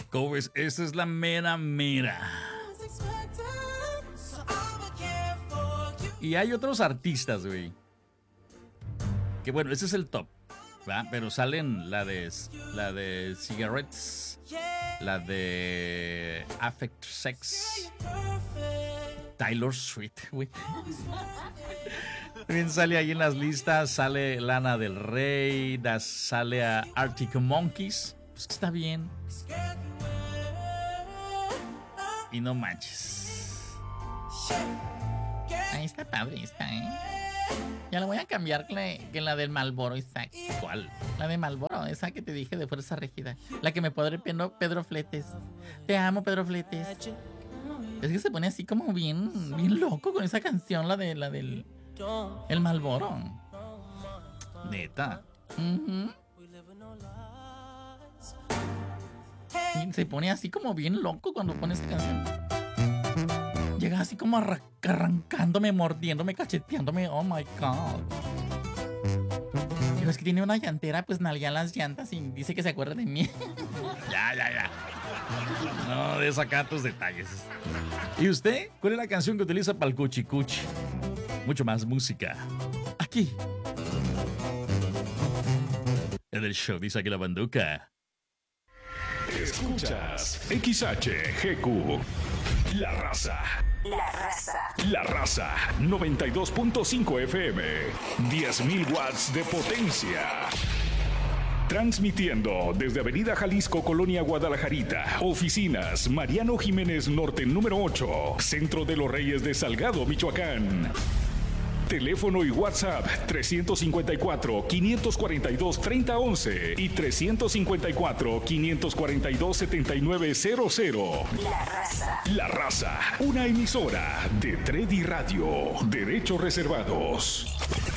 ¿Cómo ves? Esa es la mera mera. Y hay otros artistas, güey. Que bueno, ese es el top, ¿va? Pero salen la de Cigarettes, la de Affect Sex, Taylor Swift, güey. También sale ahí en las listas, sale Lana del Rey, sale a Arctic Monkeys. Pues que está bien. Y no manches. Ahí está padre, está, ¿eh? Ya la voy a cambiar que la del Malboro, Isaac. ¿Cuál? La de Malboro, esa que te dije de Fuerza Rígida. La que me podré Pedro Fletes. Te amo, Pedro Fletes. Es que se pone así como bien loco con esa canción, la del el Malboro. Neta. Y se pone así como bien loco cuando pone esa canción. Llega así como arrancándome, mordiéndome, cacheteándome. Oh my God. Pero es que tiene una llantera, pues nalguea las llantas y dice que se acuerda de mí. Ya. No, de sacar tus detalles. ¿Y usted? ¿Cuál es la canción que utiliza para el cuchicuchi? Mucho más música. Aquí. En el show dice aquí la banduca. Escuchas XHGQ. La Raza. La Raza 92.5 FM. 10.000 watts de potencia. Transmitiendo desde Avenida Jalisco, Colonia Guadalajarita. Oficinas Mariano Jiménez Norte número 8. Centro de los Reyes de Salgado, Michoacán. Teléfono y WhatsApp 354-542-3011 y 354-542-7900. La Raza, una emisora de Tredi Radio. Derechos reservados.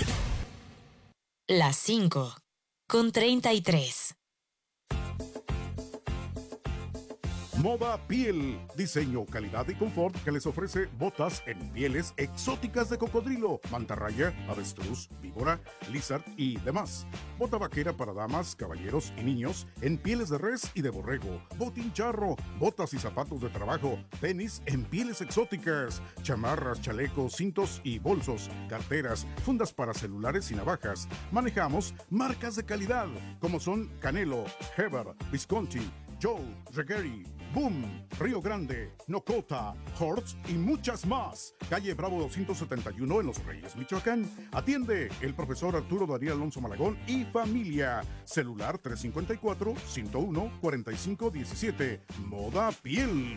Las 5:33. Moda Piel, diseño, calidad y confort que les ofrece botas en pieles exóticas de cocodrilo, mantarraya, avestruz, víbora, lizard y demás. Bota vaquera para damas, caballeros y niños en pieles de res y de borrego, botín charro, botas y zapatos de trabajo, tenis en pieles exóticas, chamarras, chalecos, cintos y bolsos, carteras, fundas para celulares y navajas. Manejamos marcas de calidad como son Canelo, Heber, Visconti, Joe, Regueri, Boom, Río Grande, Nocota, Hortz y muchas más. Calle Bravo 271 en Los Reyes, Michoacán. Atiende el profesor Arturo Darío Alonso Malagón y familia. Celular 354-101-4517. Moda Piel.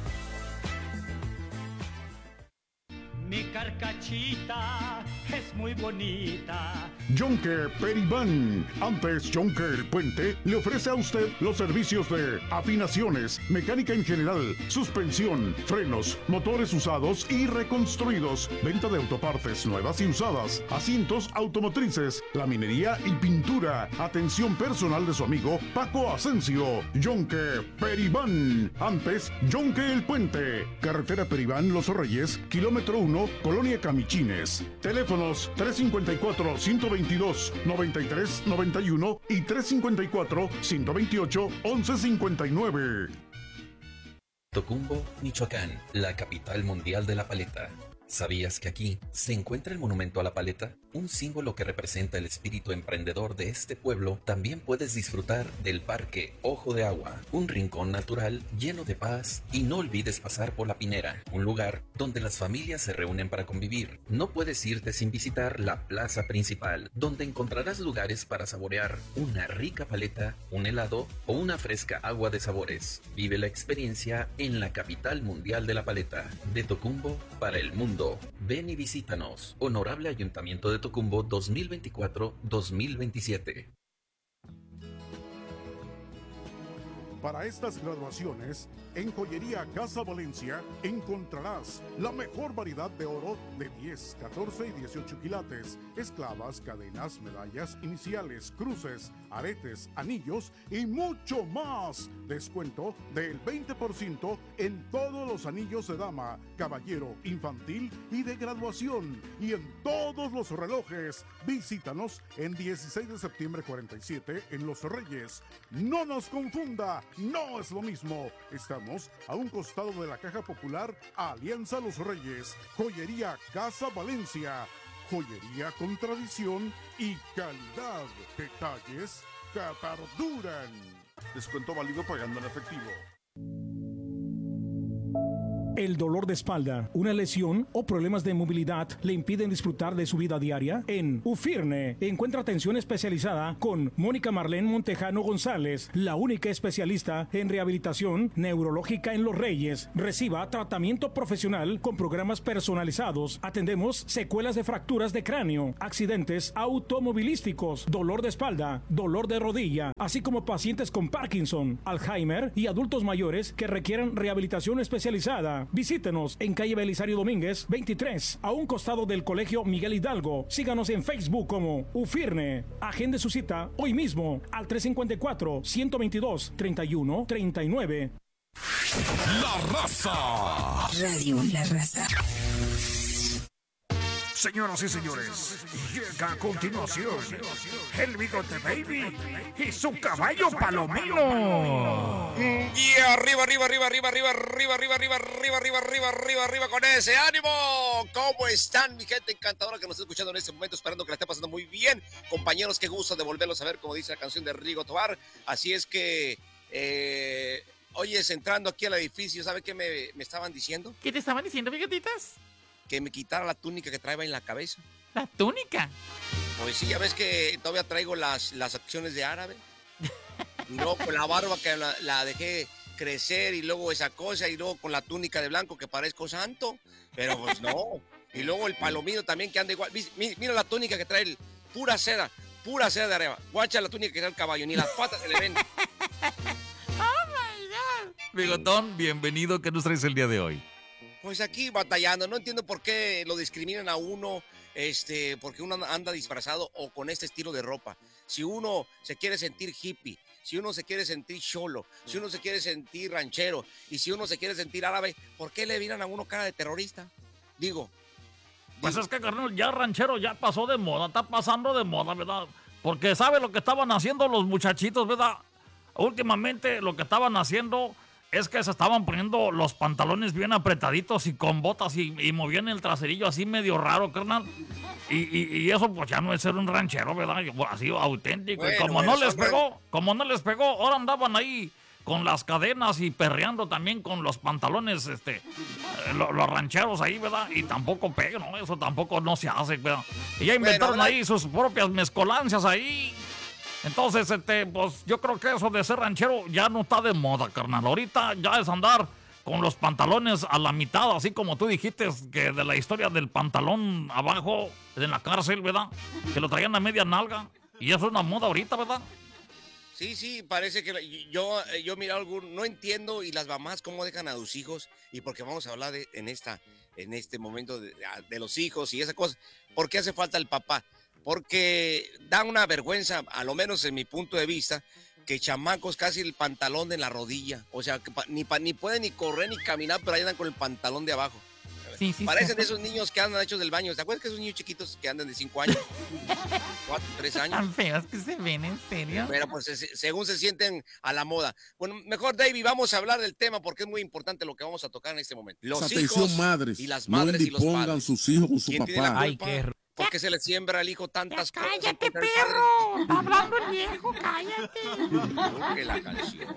Mi carcachita es muy bonita. Jonker Peribán. Antes Jonker Puente le ofrece a usted los servicios de afinaciones, mecánica en general, suspensión, frenos, motores usados y reconstruidos, venta de autopartes nuevas y usadas, asientos automotrices, laminería y pintura. Atención personal de su amigo Paco Asensio. Jonker Peribán. Antes Jonker El Puente. Carretera Peribán Los Reyes, kilómetro 1, Colonia Camichines. Teléfonos 354-122-9391 y 354-128-1159. Tocumbo, Michoacán, la capital mundial de la paleta. ¿Sabías que aquí se encuentra el monumento a la paleta? Un símbolo que representa el espíritu emprendedor de este pueblo. También puedes disfrutar del Parque Ojo de Agua, un rincón natural lleno de paz, y no olvides pasar por La Pinera, un lugar donde las familias se reúnen para convivir. No puedes irte sin visitar la plaza principal, donde encontrarás lugares para saborear una rica paleta, un helado o una fresca agua de sabores. Vive la experiencia en la capital mundial de la paleta, de Tocumbo para el mundo. Ven y visítanos. Honorable Ayuntamiento de Tocumbo 2024-2027. Para estas graduaciones, en Joyería Casa Valencia encontrarás la mejor variedad de oro de 10, 14 y 18 quilates, esclavas, cadenas, medallas, iniciales, cruces, aretes, anillos y mucho más. Descuento del 20% en todos los anillos de dama, caballero, infantil y de graduación. Y en todos los relojes. Visítanos en 16 de septiembre 47 en Los Reyes. No nos confunda, no es lo mismo. Estamos a un costado de la Caja Popular Alianza Los Reyes. Joyería Casa Valencia. Joyería con tradición y calidad. Detalles que perduran. Descuento válido pagando en efectivo. El dolor de espalda, una lesión o problemas de movilidad le impiden disfrutar de su vida diaria. En Ufirne encuentra atención especializada con Mónica Marlene Montejano González, la única especialista en rehabilitación neurológica en Los Reyes. Reciba tratamiento profesional con programas personalizados. Atendemos secuelas de fracturas de cráneo, accidentes automovilísticos, dolor de espalda, dolor de rodilla, así como pacientes con Parkinson, Alzheimer y adultos mayores que requieren rehabilitación especializada. Visítenos en calle Belisario Domínguez 23, a un costado del Colegio Miguel Hidalgo. Síganos en Facebook como Ufirne. Agende su cita hoy mismo al 354-122-3139. La Raza. Radio La Raza. Señoras y señores, llega a continuación el Bigote Baby y su caballo Palomino. Y arriba con ese ánimo. ¿Cómo están, mi gente encantadora que nos está escuchando en este momento? Esperando que la esté pasando muy bien. Compañeros, qué gusto de volverlos a ver, como dice la canción de Rigo Tobar. Así es que, oyes, entrando aquí al edificio, ¿sabe qué me estaban diciendo? ¿Qué te estaban diciendo, bigotitas? Que me quitara la túnica que traía en la cabeza. ¿La túnica? Pues sí, ya ves que todavía traigo las acciones de árabe. Y luego con la barba que la dejé crecer y luego esa cosa y luego con la túnica de blanco que parezco santo. Pero pues no. Y luego el Palomino también que anda igual. Mira la túnica que trae, pura seda de arriba. Guacha la túnica que trae el caballo, ni las patas se le ven. ¡Oh, my God! Bigotón, bienvenido. ¿Qué nos traes el día de hoy? Pues aquí batallando, no entiendo por qué lo discriminan a uno, porque uno anda disfrazado o con este estilo de ropa. Si uno se quiere sentir hippie, si uno se quiere sentir cholo, si uno se quiere sentir ranchero y si uno se quiere sentir árabe, ¿por qué le miran a uno cara de terrorista? Digo. Pues es que, carnal, ya ranchero ya pasó de moda, está pasando de moda, ¿verdad? Porque ¿sabe lo que estaban haciendo los muchachitos, verdad? Últimamente lo que estaban haciendo es que se estaban poniendo los pantalones bien apretaditos y con botas y movían el traserillo así medio raro, carnal. Y eso pues ya no es ser un ranchero, ¿verdad? Así auténtico. Bueno, y como no les pegó, ahora andaban ahí con las cadenas y perreando también con los pantalones, los rancheros ahí, ¿verdad? Y tampoco pega, ¿no? Eso tampoco no se hace, ¿verdad? Y ya inventaron ahí sus propias mezcolancias ahí. Entonces, pues yo creo que eso de ser ranchero ya no está de moda, carnal. Ahorita ya es andar con los pantalones a la mitad, así como tú dijiste que de la historia del pantalón abajo en la cárcel, ¿verdad? Que lo traían a media nalga. Y eso es una moda ahorita, ¿verdad? Sí, parece que yo mira no entiendo y las mamás cómo dejan a sus hijos y porque vamos a hablar en este momento de los hijos y esa cosa. ¿Por qué hace falta el papá? Porque da una vergüenza, a lo menos en mi punto de vista, que chamacos casi el pantalón de la rodilla. O sea, que ni pueden ni correr ni caminar, pero ahí andan con el pantalón de abajo. Sí, parecen de esos niños que andan hechos del baño. ¿Te acuerdas que esos niños chiquitos que andan de 5 años? 4, 3 años. Tan feos que se ven, ¿en serio? Pero pues según se sienten a la moda. Bueno, mejor, David, vamos a hablar del tema porque es muy importante lo que vamos a tocar en este momento. Los hijos madres, y las madres y los padres. No sus hijos con su papá. Ay, qué... ¿Por qué se le siembra al hijo tantas cosas? ¡Cállate, perro! ¡Está hablando el viejo! ¡Cállate! Que la canción.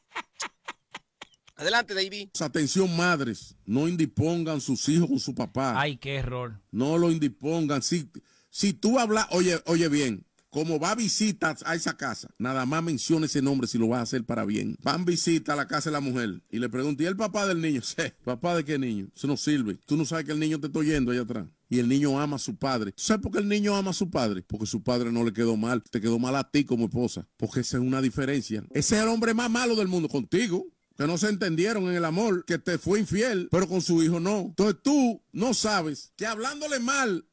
Adelante, David. Atención, madres, no indispongan sus hijos con su papá. Ay, qué error. No lo indispongan. Si tú hablas, oye bien, como va a visitas a esa casa, nada más menciona ese nombre si lo vas a hacer para bien. Van visita a la casa de la mujer y le pregunta, ¿y el papá del niño? Sí. ¿Papá de qué niño? Eso no sirve. Tú no sabes que el niño te está oyendo allá atrás. Y el niño ama a su padre. ¿Tú sabes por qué el niño ama a su padre? Porque su padre no le quedó mal. Te quedó mal a ti como esposa. Porque esa es una diferencia. Ese es el hombre más malo del mundo contigo. Que no se entendieron en el amor, que te fue infiel, pero con su hijo no. Entonces tú no sabes que hablándole mal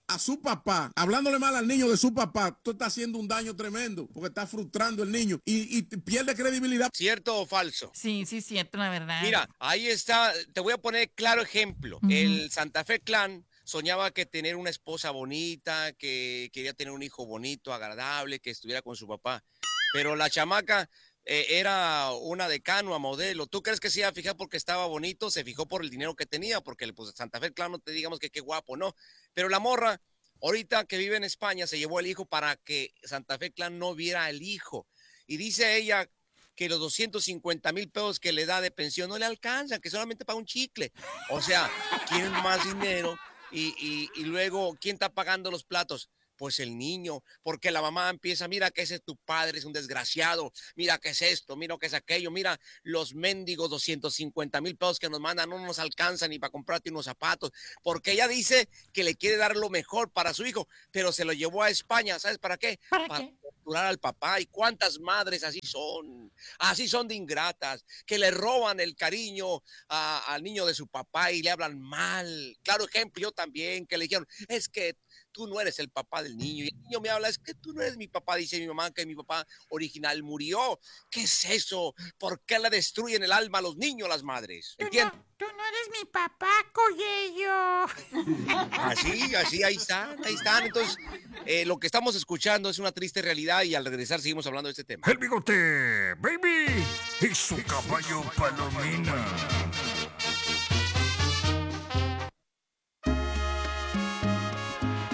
a su papá, hablándole mal al niño de su papá, tú estás haciendo un daño tremendo, porque está frustrando al niño y pierde credibilidad. ¿Cierto o falso? Sí, cierto, la verdad. Mira, ahí está, te voy a poner claro ejemplo. El Santa Fe Clan soñaba que tener una esposa bonita, que quería tener un hijo bonito, agradable, que estuviera con su papá. Pero la chamaca era una decano, a modelo. ¿Tú crees que se iba a fijar porque estaba bonito? Se fijó por el dinero que tenía, porque pues Santa Fe Clan no te digamos que qué guapo, no. Pero la morra, ahorita que vive en España, se llevó el hijo para que Santa Fe Clan no viera al hijo. Y dice ella que los 250,000 pesos que le da de pensión no le alcanzan, que solamente para un chicle. O sea, quieren más dinero y luego, ¿quién está pagando los platos? Pues el niño, porque la mamá empieza, mira que ese es tu padre, es un desgraciado, mira que es esto, mira que es aquello, mira los mendigos 250,000 pesos que nos mandan, no nos alcanzan ni para comprarte unos zapatos, porque ella dice que le quiere dar lo mejor para su hijo, pero se lo llevó a España, ¿sabes para qué? ¿Para Para qué? torturar al papá. ¿Y cuántas madres así son de ingratas, que le roban el cariño al niño de su papá y le hablan mal? Claro ejemplo, yo también, que le dijeron, es que tú no eres el papá del niño. Y el niño me habla, es que tú no eres mi papá, dice mi mamá, que mi papá original murió. ¿Qué es eso? ¿Por qué le destruyen el alma a los niños, las madres? ¿Entiendes? Tú no eres mi papá, Coyello. Así, ahí están. Entonces, lo que estamos escuchando es una triste realidad y al regresar seguimos hablando de este tema. El bigote, baby, y su caballo Palomino.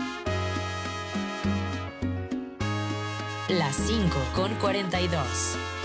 Las 5:42.